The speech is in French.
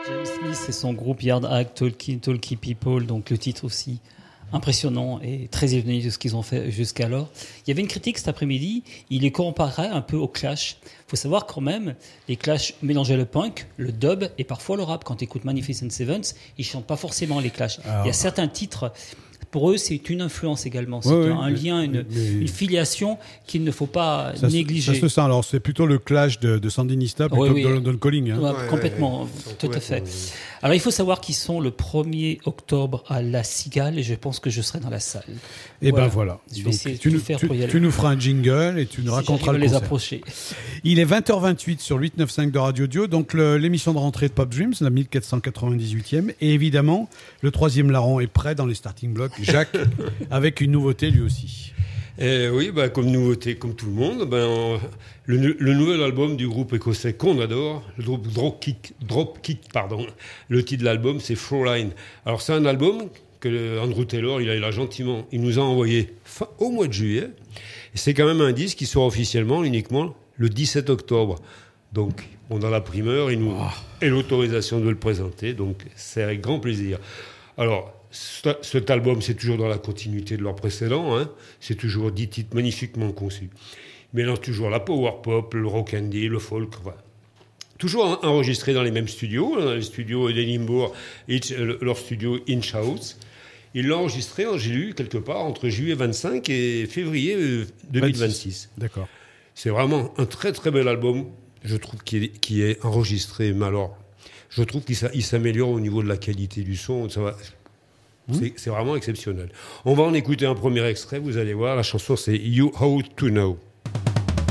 James Smith et son groupe Yard Act, Talkie People, donc le titre aussi impressionnant et très éloigné de ce qu'ils ont fait jusqu'alors. Il y avait une critique cet après-midi, il les comparait un peu aux Clash. Il faut savoir quand même, les Clash mélangeaient le punk, le dub et parfois le rap. Quand tu écoutes Magnificent Sevens, ils chantent pas forcément les Clash. Alors, il y a certains titres, pour eux c'est une influence également, c'est un lien, une filiation qu'il ne faut pas négliger. Ça se sent, alors c'est plutôt le Clash de Sandinista plutôt que de London Calling. Hein. Complètement, tout à fait. Alors il faut savoir qu'ils sont le 1er octobre à La Cigale et je pense que je serai dans la salle. Et ben voilà. Je vais essayer de faire pour y aller. Tu nous feras un jingle et tu nous raconteras le concert. Les approcher. Il est 20h28 sur 895 de Radio Dio, donc l'émission de rentrée de Pop Dreams, la 1498e. Et évidemment, le 3e larron est prêt dans les starting blocks. Jacques, avec une nouveauté lui aussi. Oui, comme nouveauté, comme tout le monde, le nouvel album du groupe écossais qu'on adore, le groupe Dropkick, le titre de l'album c'est Fraulein. Alors c'est un album que Andrew Taylor, il nous a envoyé au mois de juillet. Et c'est quand même un disque qui sort officiellement uniquement le 17 octobre. Donc on a la primeur et l'autorisation de le présenter, donc c'est avec grand plaisir. Alors, cet album, c'est toujours dans la continuité de leur précédent. Hein. C'est toujours 10 titres magnifiquement conçus. Ils mélangent toujours la power pop, le rock indie, le folk. Toujours enregistré dans les mêmes studios, dans les studios d'Edinburgh, leur studio Inch House. Ils l'ont enregistré, j'ai lu quelque part, entre juillet 25 et février 2026. D'accord. C'est vraiment un très très bel album, je trouve, qui est enregistré. Mais alors, je trouve qu'il s'améliore au niveau de la qualité du son. Ça va. C'est vraiment exceptionnel. On va en écouter un premier extrait, vous allez voir. La chanson, c'est You Ought to Know.